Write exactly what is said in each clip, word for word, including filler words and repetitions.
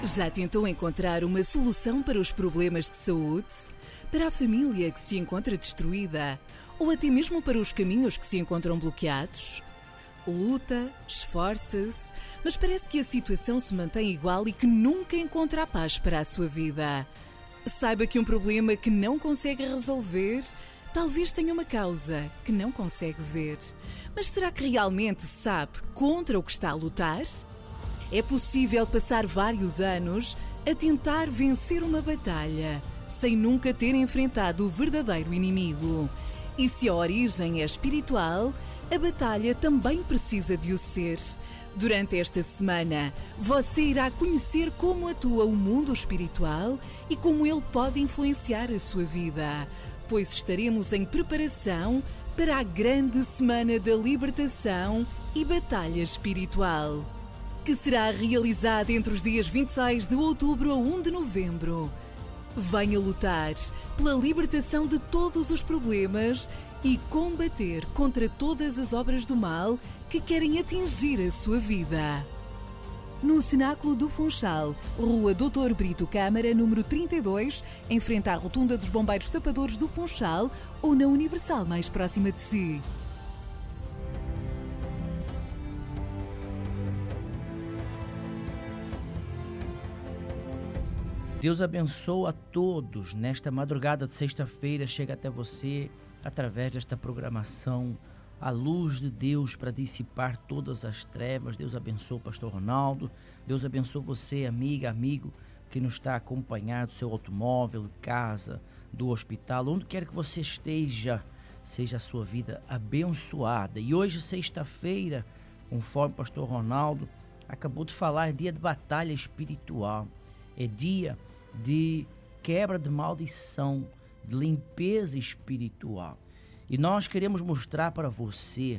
Já tentou encontrar uma solução para os problemas de saúde? Para a família que se encontra destruída? Ou até mesmo para os caminhos que se encontram bloqueados? Luta, esforça-se, mas parece que a situação se mantém igual e que nunca encontra a paz para a sua vida. Saiba que um problema que não consegue resolver talvez tenha uma causa que não consegue ver. Mas será que realmente sabe contra o que está a lutar? É possível passar vários anos a tentar vencer uma batalha sem nunca ter enfrentado o verdadeiro inimigo. E se a origem é espiritual, a batalha também precisa de o ser. Durante esta semana, você irá conhecer como atua o mundo espiritual e como ele pode influenciar a sua vida, pois estaremos em preparação para a grande semana da libertação e batalha espiritual, que será realizada entre os dias vinte e seis de outubro a um de novembro. Venha lutar pela libertação de todos os problemas e combater contra todas as obras do mal que querem atingir a sua vida. No Cenáculo do Funchal, Rua doutor Brito Câmara, número trinta e dois, em frente à Rotunda dos Bombeiros Tapadores do Funchal, ou na Universal mais próxima de si. Deus abençoa a todos nesta madrugada de sexta-feira. Chega até você através desta programação a luz de Deus para dissipar todas as trevas. Deus abençoe o pastor Ronaldo. Deus abençoe você, amiga, amigo, que nos está acompanhando do seu automóvel, casa, do hospital, onde quer que você esteja, seja a sua vida abençoada. E hoje, sexta-feira, conforme o pastor Ronaldo acabou de falar, é dia de batalha espiritual. É dia de quebra de maldição, de limpeza espiritual. E nós queremos mostrar para você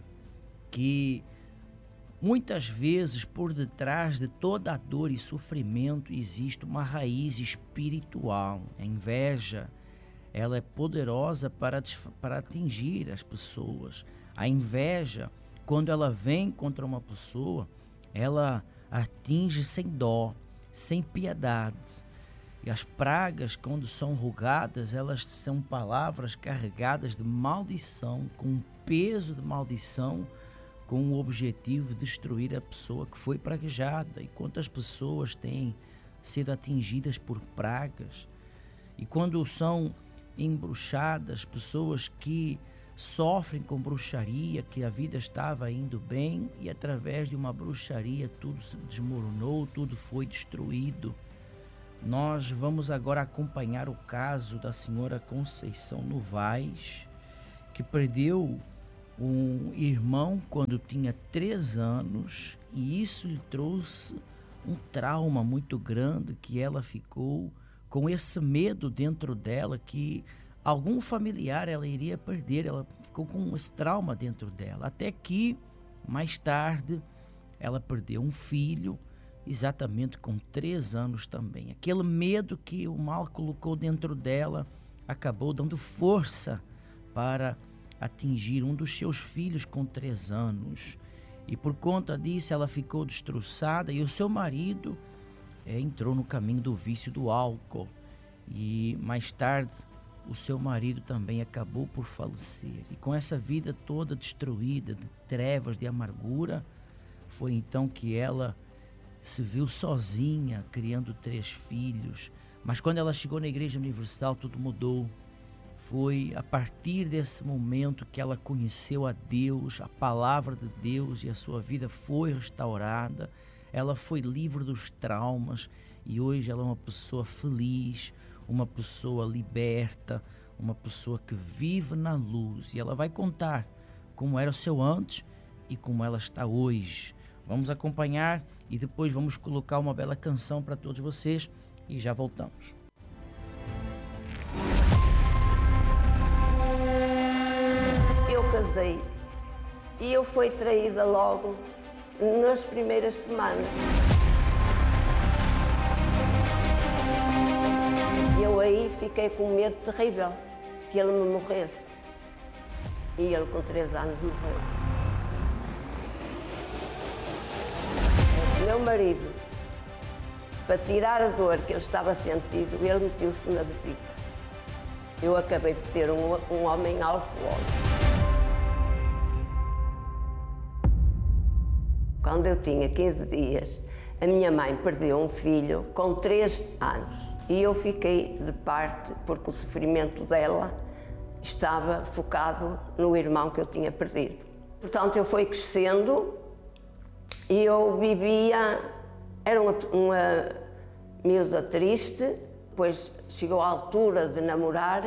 que muitas vezes por detrás de toda a dor e sofrimento existe uma raiz espiritual. A inveja, ela é poderosa para, para atingir as pessoas. A inveja, quando ela vem contra uma pessoa, ela atinge sem dó, sem piedade. E as pragas, quando são rogadas, elas são palavras carregadas de maldição, com um peso de maldição, com o objetivo de destruir a pessoa que foi praguejada. E quantas pessoas têm sido atingidas por pragas? E quando são embruxadas, pessoas que sofrem com bruxaria, que a vida estava indo bem e através de uma bruxaria tudo se desmoronou, tudo foi destruído. Nós vamos agora acompanhar o caso da senhora Conceição Novaes, que perdeu um irmão quando tinha três anos, e isso lhe trouxe um trauma muito grande, que ela ficou com esse medo dentro dela, que algum familiar ela iria perder. Ela ficou com esse trauma dentro dela, até que mais tarde ela perdeu um filho, exatamente com três anos também. Aquele medo que o mal colocou dentro dela acabou dando força para atingir um dos seus filhos com três anos. E por conta disso ela ficou destroçada, e o seu marido é, entrou no caminho do vício do álcool. E mais tarde o seu marido também acabou por falecer. E com essa vida toda destruída, de trevas, de amargura, foi então que ela se viu sozinha, criando três filhos. Mas quando ela chegou na Igreja Universal, tudo mudou. Foi a partir desse momento que ela conheceu a Deus, a palavra de Deus, e a sua vida foi restaurada. Ela foi livre dos traumas e hoje ela é uma pessoa feliz, uma pessoa liberta, uma pessoa que vive na luz. E ela vai contar como era o seu antes e como ela está hoje. Vamos acompanhar e depois vamos colocar uma bela canção para todos vocês e já voltamos. Eu casei e eu fui traída logo nas primeiras semanas. Eu aí fiquei com medo terrível que ele me morresse. E ele com três anos morreu. Meu marido Para tirar a dor que ele estava sentindo, ele meteu-se na bebida. Eu acabei por ter um, um homem alcoólico. Quando eu tinha quinze dias, a minha mãe perdeu um filho com três anos e eu fiquei de parte porque o sofrimento dela estava focado no irmão que eu tinha perdido. Portanto, eu fui crescendo e eu vivia, era uma, uma miúda triste, depois chegou a altura de namorar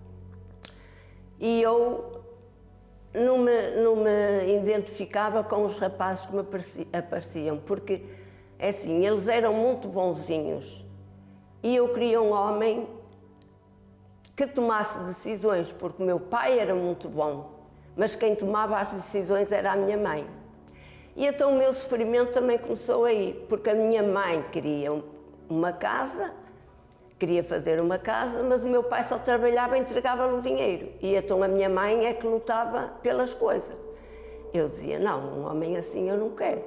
e eu não me, não me identificava com os rapazes que me apareciam, porque, é assim, eles eram muito bonzinhos e eu queria um homem que tomasse decisões, porque o meu pai era muito bom, mas quem tomava as decisões era a minha mãe. E então o meu sofrimento também começou aí, porque a minha mãe queria uma casa, queria fazer uma casa, mas o meu pai só trabalhava e entregava-lhe o dinheiro. E então a minha mãe é que lutava pelas coisas. Eu dizia, não, um homem assim eu não quero.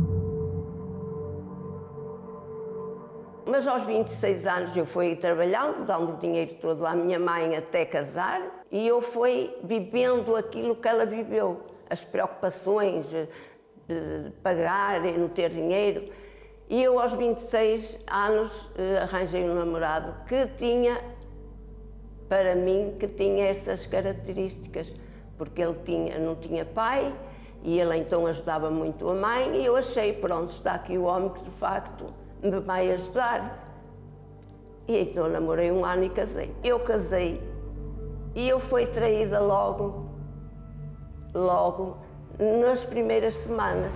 Mas aos vinte e seis anos eu fui trabalhando, dando o dinheiro todo à minha mãe até casar, e eu fui vivendo aquilo que ela viveu, as preocupações de pagar e não ter dinheiro. E eu aos vinte e seis anos arranjei um namorado que tinha, para mim, que tinha essas características, porque ele tinha, não tinha pai e ele então ajudava muito a mãe e eu achei, pronto, está aqui o homem que de facto me vai ajudar. E então namorei um ano e casei. Eu casei e eu fui traída logo, logo, nas primeiras semanas.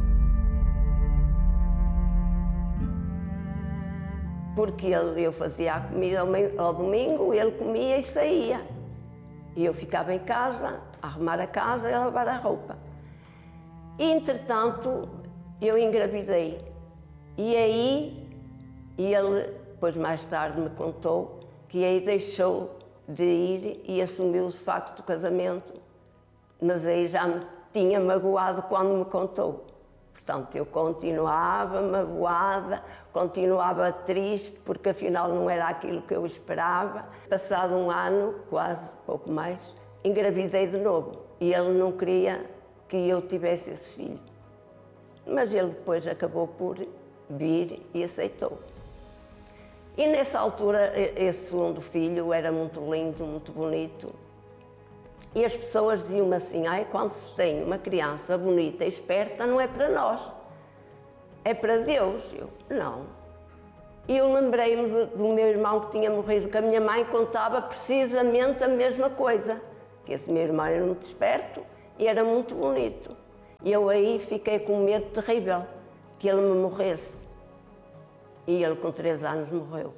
Porque ele, eu fazia a comida ao, ao domingo, ele comia e saía. E eu ficava em casa, a arrumar a casa e a lavar a roupa. E, entretanto, eu engravidei. E aí, ele, depois mais tarde me contou, que aí deixou de ir e assumiu o facto do casamento. Mas aí já me tinha magoado quando me contou. Portanto, eu continuava magoada, continuava triste, porque afinal não era aquilo que eu esperava. Passado um ano, quase, pouco mais, engravidei de novo. E ele não queria que eu tivesse esse filho. Mas ele depois acabou por vir e aceitou. E nessa altura, esse segundo filho era muito lindo, muito bonito. E as pessoas diziam-me assim, ai, quando se tem uma criança bonita e esperta, não é para nós, é para Deus. Eu, não. E eu lembrei-me do meu irmão que tinha morrido, que a minha mãe contava precisamente a mesma coisa, que esse meu irmão era muito esperto e era muito bonito. E eu aí fiquei com medo terrível, que ele me morresse. E ele com três anos morreu.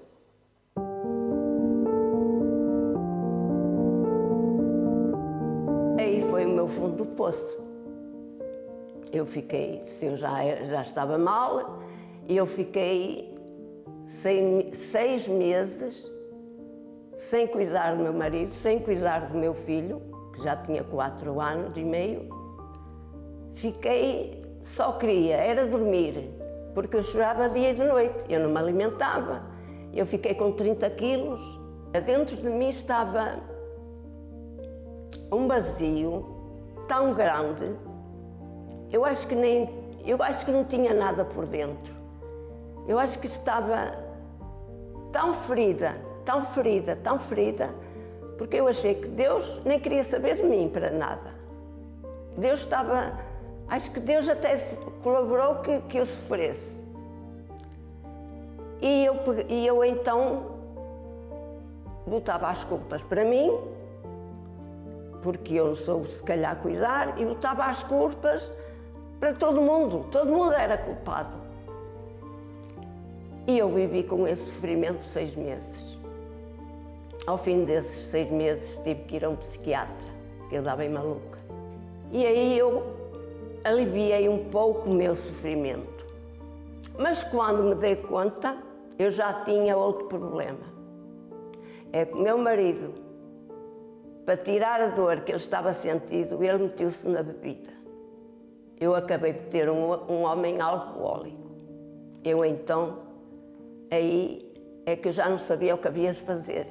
Aí foi o meu fundo do poço. Eu fiquei, se eu já, já estava mal, e eu fiquei seis, seis meses sem cuidar do meu marido, sem cuidar do meu filho, que já tinha quatro anos e meio. Fiquei, só queria, era dormir, porque eu chorava dia e de noite, eu não me alimentava. Eu fiquei com trinta quilos. Dentro de mim estava um vazio tão grande, eu acho que nem, eu acho que não tinha nada por dentro. Eu acho que estava tão ferida, tão ferida, tão ferida, porque eu achei que Deus nem queria saber de mim para nada. Deus estava, acho que Deus até colaborou que, que eu sofresse. E eu, e eu então botava as culpas para mim, porque eu não soube se calhar cuidar, e botava as culpas para todo mundo, todo mundo era culpado. E eu vivi com esse sofrimento seis meses. Ao fim desses seis meses tive que ir a um psiquiatra, que eu estava bem maluca. E aí eu aliviei um pouco o meu sofrimento. Mas quando me dei conta, eu já tinha outro problema. É que o meu marido, para tirar a dor que ele estava sentindo, ele meteu-se na bebida. Eu acabei por ter um, um homem alcoólico. Eu então aí é que eu já não sabia o que havia de fazer.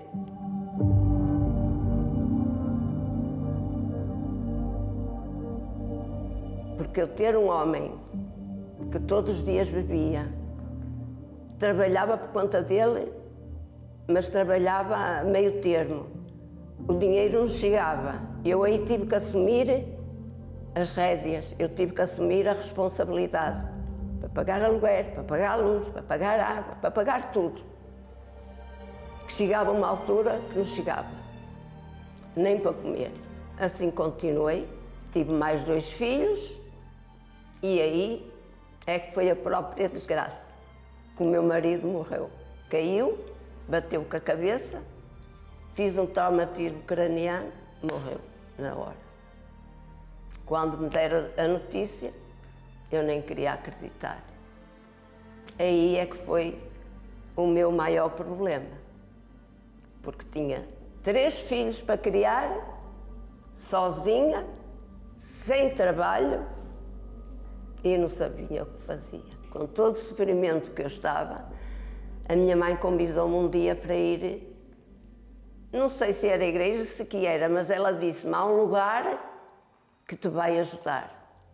Porque eu ter um homem que todos os dias bebia, trabalhava por conta dele, mas trabalhava a meio termo. O dinheiro não chegava. Eu aí tive que assumir as rédeas, eu tive que assumir a responsabilidade para pagar aluguer, para pagar a luz, para pagar a água, para pagar tudo. Que chegava uma altura que não chegava, nem para comer. Assim continuei, tive mais dois filhos e aí é que foi a própria desgraça, que o meu marido morreu. Caiu, bateu com a cabeça, fiz um traumatismo craniano, morreu na hora. Quando me deram a notícia, eu nem queria acreditar. Aí é que foi o meu maior problema, porque tinha três filhos para criar, sozinha, sem trabalho, e não sabia o que fazia. Com todo o sofrimento que eu estava, a minha mãe convidou-me um dia para ir, não sei se era a igreja, se que era, mas ela disse-me, há um lugar que te vai ajudar.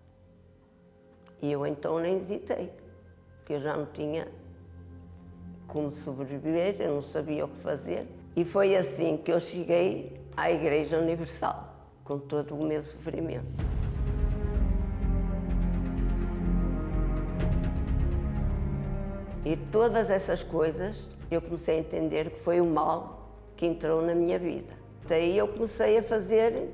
E eu então nem hesitei, porque eu já não tinha como sobreviver, eu não sabia o que fazer. E foi assim que eu cheguei à Igreja Universal, com todo o meu sofrimento. E todas essas coisas eu comecei a entender que foi o mal que entrou na minha vida. Daí eu comecei a fazer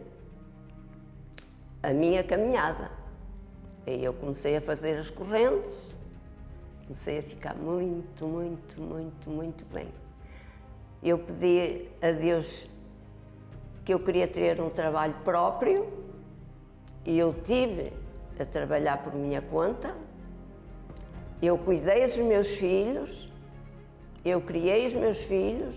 a minha caminhada. Aí eu comecei a fazer as correntes, comecei a ficar muito, muito, muito, muito bem. Eu pedi a Deus que eu queria ter um trabalho próprio e eu tive a trabalhar por minha conta. Eu cuidei dos meus filhos, eu criei os meus filhos,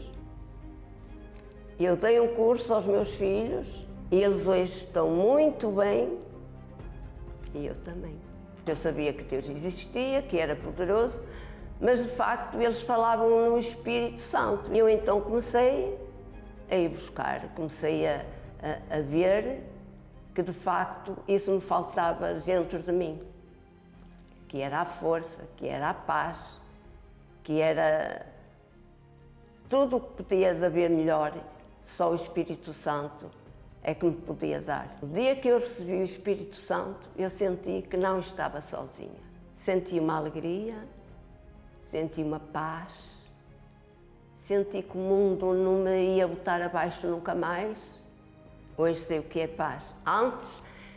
eu dei um curso aos meus filhos e eles hoje estão muito bem e eu também. Eu sabia que Deus existia, que era poderoso, mas de facto eles falavam no Espírito Santo. Eu então comecei a ir buscar, comecei a, a, a ver que de facto isso me faltava dentro de mim. Que era a força, que era a paz, que era tudo o que podia haver melhor, só o Espírito Santo é que me podia dar. O dia que eu recebi o Espírito Santo, eu senti que não estava sozinha. Senti uma alegria, senti uma paz, senti que o mundo não me ia botar abaixo nunca mais. Hoje sei o que é paz. Antes,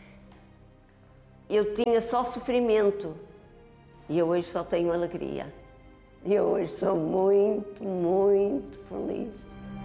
eu tinha só sofrimento. E eu hoje só tenho alegria. E eu hoje sou muito, muito feliz.